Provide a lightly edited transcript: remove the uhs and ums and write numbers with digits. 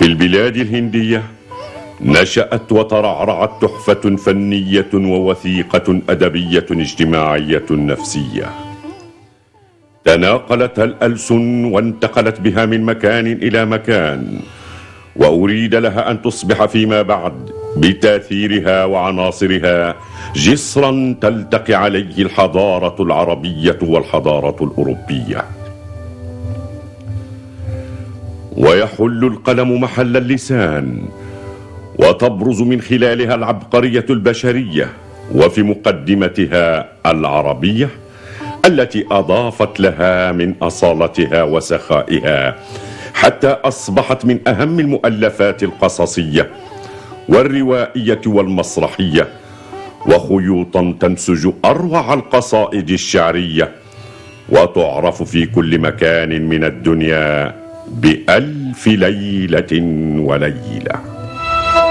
البلاد الهندية نشأت وترعرعت تحفة فنية ووثيقة أدبية اجتماعية نفسية، تناقلتها الألسن وانتقلت بها من مكان إلى مكان، وأريد لها أن تصبح فيما بعد بتأثيرها وعناصرها جسرا تلتقي عليه الحضارة العربية والحضارة الأوروبية، ويحل القلم محل اللسان، وتبرز من خلالها العبقرية البشرية، وفي مقدمتها العربية التي أضافت لها من أصالتها وسخائها، حتى أصبحت من أهم المؤلفات القصصية والروائية والمسرحية، وخيوطا تنسج أروع القصائد الشعرية، وتعرف في كل مكان من الدنيا بألف ليلة وليلة.